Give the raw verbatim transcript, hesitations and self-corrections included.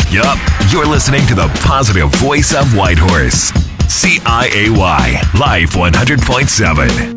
Yup, you're listening to the positive voice of Whitehorse. C I A Y, Life one hundred point seven.